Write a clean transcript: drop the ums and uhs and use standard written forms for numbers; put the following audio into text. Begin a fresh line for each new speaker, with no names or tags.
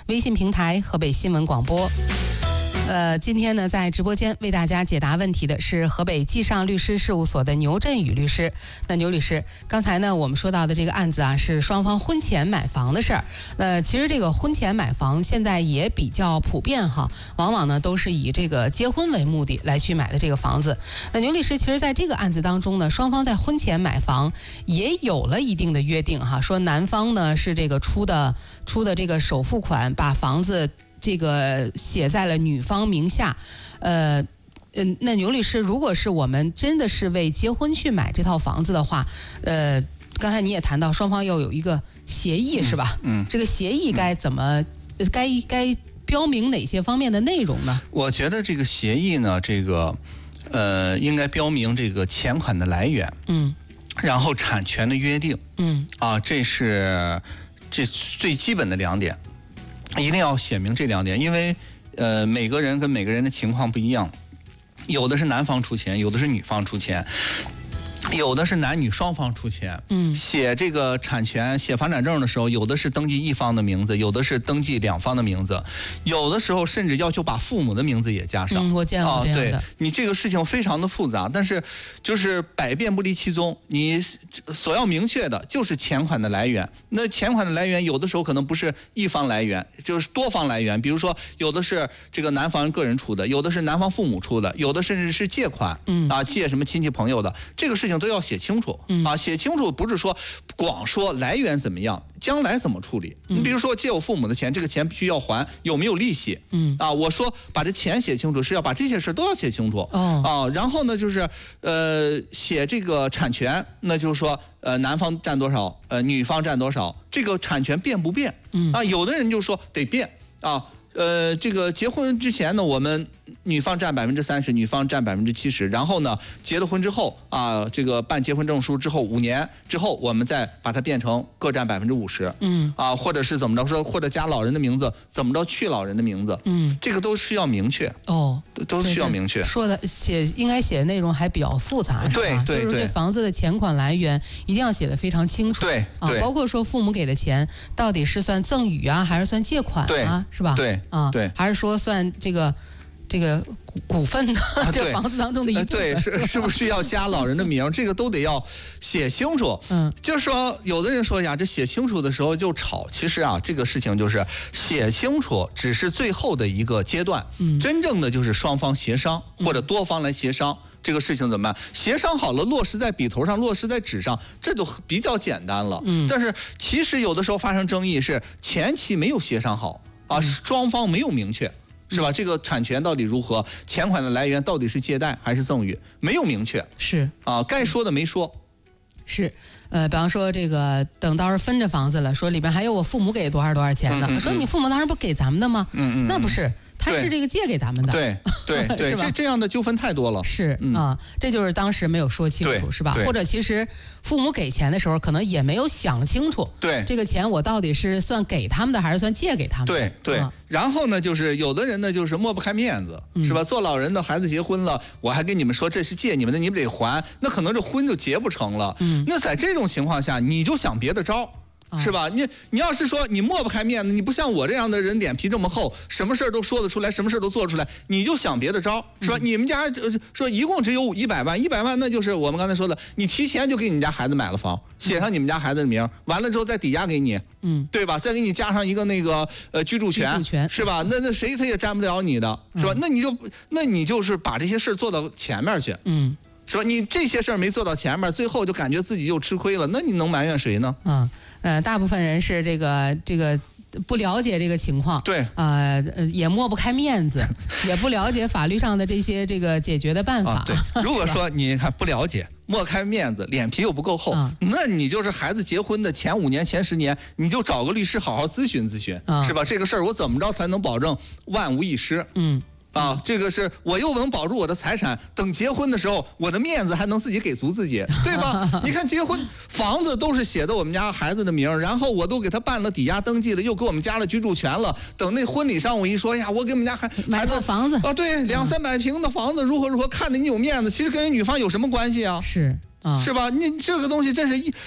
微信平台河北新闻广播。今天呢，在直播间为大家解答问题的是河北纪上律师事务所的牛振宇律师。那牛律师，刚才呢我们说到的这个案子啊，是双方婚前买房的事儿。其实这个婚前买房现在也比较普遍哈，往往呢都是以这个结婚为目的来去买的这个房子。那牛律师，其实在这个案子当中呢，双方在婚前买房也有了一定的约定哈，说男方呢是这个出的这个首付款，把房子这个写在了女方名下。那牛律师，如果是我们真的是为结婚去买这套房子的话，刚才你也谈到双方要有一个协议是吧？这个协议该怎么该标明哪些方面的内容呢？
我觉得这个协议呢，这个应该标明这个钱款的来源，然后产权的约定，这是最基本的2点。一定要写明这2点，因为每个人跟每个人的情况不一样，有的是男方出钱，有的是女方出钱，有的是男女双方出钱。写这个产权、写房产证的时候，有的是登记一方的名字，有的是登记2方的名字，有的时候甚至要求把父母的名字也加上。
我见过这样的。
对，你这个事情非常的复杂，但是就是百变不离其宗，你所要明确的就是钱款的来源。那钱款的来源有的时候可能不是一方来源，就是多方来源。比如说有的是这个男方个人出的，有的是男方父母出的，有的甚至是借款，借什么亲戚朋友的，这个事情都要写清楚。写清楚不是说光说来源怎么样，将来怎么处理。你比如说借我父母的钱，这个钱必须要还，有没有利息？我说把这钱写清楚，是要把这些事都要写清楚。然后呢就是写这个产权，那就是说男方占多少，女方占多少，这个产权变不变？有的人就说得变这个结婚之前呢，我们女方占30%，女方占70%，然后呢，结了婚之后这个办结婚证书之后5年之后，我们再把它变成各占50%。或者是怎么着说，或者加老人的名字，怎么着去老人的名字。这个都需要明确。都需要明确。
说的应该写的内容还比较复杂，是吧？
对，
就是这房子的钱款来源一定要写得非常清楚。
对，
包括说父母给的钱到底是算赠与啊，还是算借款啊，是吧？
对，
还是说算这个股份的这房子当中的一部分。
对，是不是要加老人的名？这个都得要写清楚。就是说有的人说呀，这写清楚的时候就吵。其实这个事情就是写清楚只是最后的一个阶段，真正的就是双方协商或者多方来协商。这个事情怎么办？协商好了，落实在笔头上，落实在纸上，这都比较简单了。但是其实有的时候发生争议是前期没有协商好双方没有明确。是吧？这个产权到底如何？钱款的来源到底是借贷还是赠与？没有明确。
是
该说的没说。
是，比方说这个等到时候分着房子了，说里边还有我父母给多少钱的，说你父母当时不给咱们的吗？那不是。他是这个借给咱们的。
对，这样的纠纷太多了。
是这就是当时没有说清楚，是吧？或者其实父母给钱的时候，可能也没有想清楚，这个钱我到底是算给他们的，还是算借给他们的？
对。然后呢，就是有的人呢，就是抹不开面子，是吧？做老人的孩子结婚了，我还跟你们说这是借你们的，你们得还，那可能这婚就结不成了。那在这种情况下，你就想别的招。是吧？你要是说你抹不开面子，你不像我这样的人脸皮这么厚，什么事儿都说得出来，什么事儿都做得出来，你就想别的招，是吧？你们家说一共只有100万，那就是我们刚才说的，你提前就给你们家孩子买了房，写上你们家孩子的名，完了之后再抵押给你，对吧？再给你加上一个那个居住权，是吧？那谁他也占不了你的，是吧？那你就是把这些事做到前面去，是吧？你这些事儿没做到前面，最后就感觉自己又吃亏了，那你能埋怨谁呢？
大部分人是这个不了解这个情况，
对，
也抹不开面子，也不了解法律上的这些这个解决的办法。
对，如果说你看不了解，抹开面子，脸皮又不够厚，那你就是孩子结婚的前5年、前10年，你就找个律师好好咨询咨询，是吧？这个事儿我怎么着才能保证万无一失？这个是我又能保住我的财产，等结婚的时候我的面子还能自己给足自己，对吧？你看结婚房子都是写的我们家孩子的名，然后我都给他办了抵押登记了，又给我们加了居住权了，等那婚礼上我一说呀，我给我们家孩子
房子
对，200-300平的房子如何，看着你有面子，其实跟人女方有什么关系啊？
是吧？
你这个东西真是